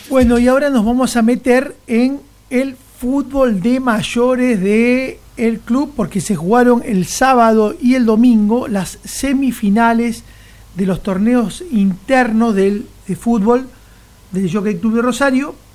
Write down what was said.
Bueno, y ahora nos vamos a meter en el fútbol de mayores de el club, porque se jugaron el sábado y el domingo las semifinales de los torneos internos de fútbol del Jockey Club de Rosario.